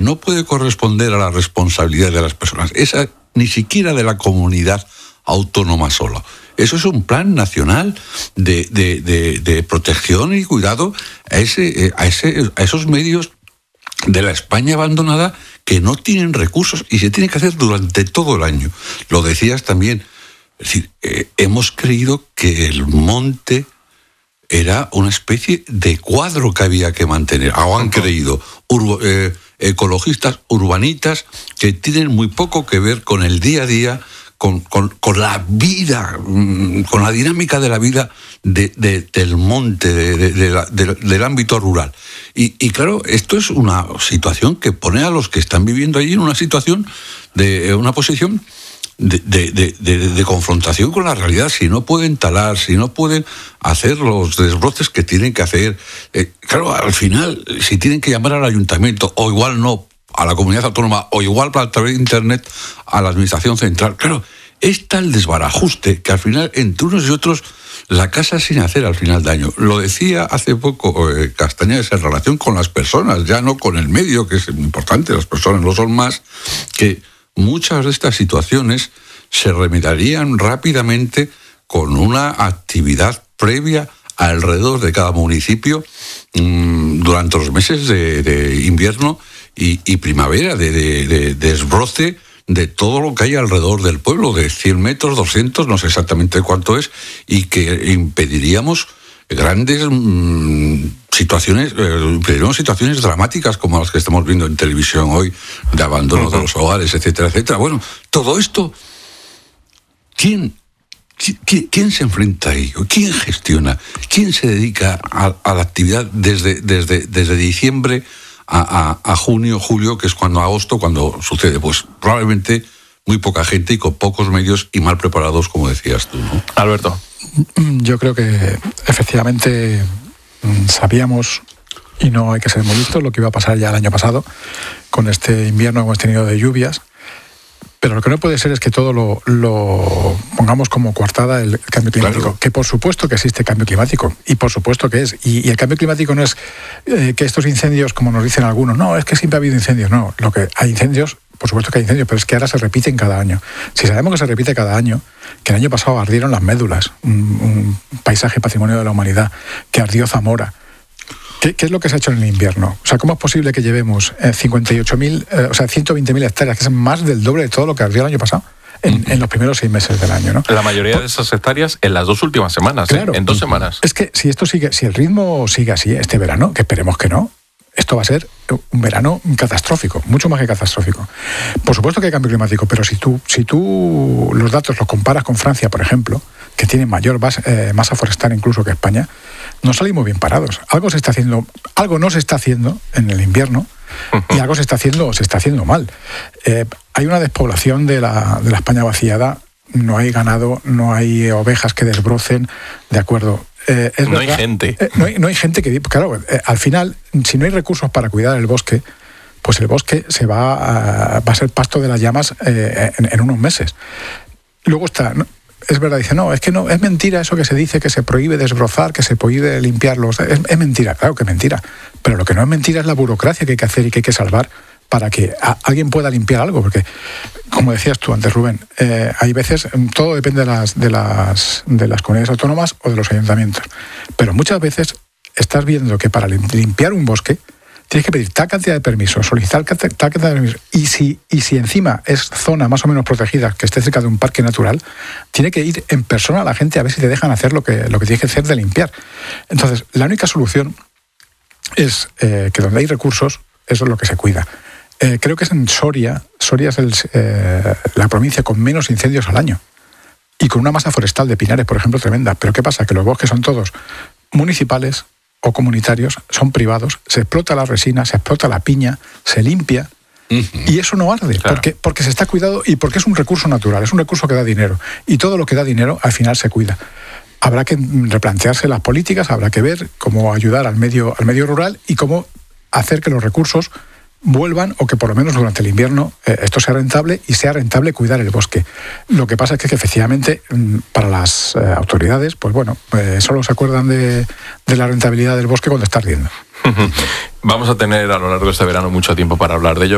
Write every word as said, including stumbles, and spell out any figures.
no puede corresponder a la responsabilidad de las personas, esa ni siquiera de la comunidad autónoma sola. Eso es un plan nacional de, de, de, de protección y cuidado a, ese, a, ese, a esos medios de la España abandonada que no tienen recursos y se tiene que hacer durante todo el año. Lo decías también, es decir, eh, hemos creído que el monte era una especie de cuadro que había que mantener, o han creído urbo, eh, ecologistas urbanitas que tienen muy poco que ver con el día a día, con, con, con la vida, con la dinámica de la vida de, de, del monte, de, de, de la, de, del ámbito rural. Y, y claro, esto es una situación que pone a los que están viviendo allí en una situación de una posición de, de, de, de, de confrontación con la realidad. Si no pueden talar, si no pueden hacer los desbroces que tienen que hacer, eh, claro, al final, si tienen que llamar al ayuntamiento, o igual no, a la comunidad autónoma, o igual a través de internet a la administración central, claro, es tal desbarajuste que al final, entre unos y otros, la casa sin hacer al final de año. Lo decía hace poco eh, Castañares en relación con las personas, ya no con el medio, que es importante, las personas lo son más, que muchas de estas situaciones se remediarían rápidamente con una actividad previa alrededor de cada municipio mmm, durante los meses de, de invierno y, y primavera, de, de, de, de desbroce de todo lo que hay alrededor del pueblo, de cien metros, doscientos, no sé exactamente cuánto es, y que impediríamos grandes mmm, situaciones, eh, impediríamos situaciones dramáticas como las que estamos viendo en televisión hoy, de abandono uh-huh. de los hogares, etcétera, etcétera. Bueno, todo esto, ¿quién, quién, quién se enfrenta a ello? ¿Quién gestiona? ¿Quién se dedica a, a la actividad desde, desde, desde diciembre A, a, a junio, julio, que es cuando agosto, cuando sucede? Pues probablemente muy poca gente y con pocos medios y mal preparados, como decías tú, ¿no? Alberto. Yo creo que efectivamente sabíamos, y no hay que ser muy listos, lo que iba a pasar ya el año pasado con este invierno que hemos tenido de lluvias. Pero lo que no puede ser es que todo lo, lo pongamos como coartada el cambio climático. Claro. Que por supuesto que existe cambio climático, y por supuesto que es. Y, y el cambio climático no es eh, que estos incendios, como nos dicen algunos, no, es que siempre ha habido incendios. No, lo que hay incendios, por supuesto que hay incendios, pero es que ahora se repiten cada año. Si sabemos que se repite cada año, que el año pasado ardieron las médulas, un, un paisaje patrimonio de la humanidad, que ardió Zamora. ¿Qué, ¿Qué es lo que se ha hecho en el invierno? O sea, ¿cómo es posible que llevemos eh, cincuenta y ocho mil, eh, o sea, ciento veinte mil hectáreas, que es más del doble de todo lo que ardió el año pasado, en, en los primeros seis meses del año, ¿no? La mayoría Por, de esas hectáreas en las dos últimas semanas, claro, ¿eh? En dos semanas. Es que si esto sigue, si el ritmo sigue así este verano, que esperemos que no, esto va a ser un verano catastrófico, mucho más que catastrófico. Por supuesto que hay cambio climático, pero si tú, si tú los datos los comparas con Francia, por ejemplo, que tiene mayor base, eh, masa forestal incluso que España, no salimos bien parados. Algo se está haciendo, algo no se está haciendo en el invierno y algo se está haciendo, se está haciendo mal. Eh, hay una despoblación de la, de la España vaciada, no hay ganado, no hay ovejas que desbrocen, de acuerdo. Eh, es no verdad, hay gente. Eh, no, hay, no hay gente que... Claro, eh, al final, si no hay recursos para cuidar el bosque, pues el bosque se va a, va a ser pasto de las llamas eh, en, en unos meses. Luego está... ¿no? Es verdad, dice, no, es que no, es mentira eso que se dice, que se prohíbe desbrozar, que se prohíbe limpiarlos. Es, es mentira, claro que es mentira. Pero lo que no es mentira es la burocracia que hay que hacer y que hay que salvar para que a, alguien pueda limpiar algo. Porque, como decías tú antes, Rubén, eh, hay veces, todo depende de las, de, las, de las comunidades autónomas o de los ayuntamientos. Pero muchas veces estás viendo que para limpiar un bosque tienes que pedir tal cantidad de permisos, solicitar tal cantidad de permisos. Y si, y si encima es zona más o menos protegida, que esté cerca de un parque natural, tiene que ir en persona a la gente a ver si te dejan hacer lo que, lo que tienes que hacer de limpiar. Entonces, la única solución es eh, que donde hay recursos, eso es lo que se cuida. Eh, creo que es en Soria. Soria es el, eh, la provincia con menos incendios al año. Y con una masa forestal de pinares, por ejemplo, tremenda. Pero ¿qué pasa? Que los bosques son todos municipales o comunitarios, son privados, se explota la resina, se explota la piña, se limpia, uh-huh. y eso no arde, claro. porque, porque se está cuidado y porque es un recurso natural, es un recurso que da dinero. Y todo lo que da dinero, al final se cuida. Habrá que replantearse las políticas, habrá que ver cómo ayudar al medio, al medio rural y cómo hacer que los recursos vuelvan, o que por lo menos durante el invierno eh, esto sea rentable y sea rentable cuidar el bosque. Lo que pasa es que, que efectivamente para las eh, autoridades, pues bueno, eh, solo se acuerdan de, de la rentabilidad del bosque cuando está ardiendo. Vamos a tener a lo largo de este verano mucho tiempo para hablar de ello.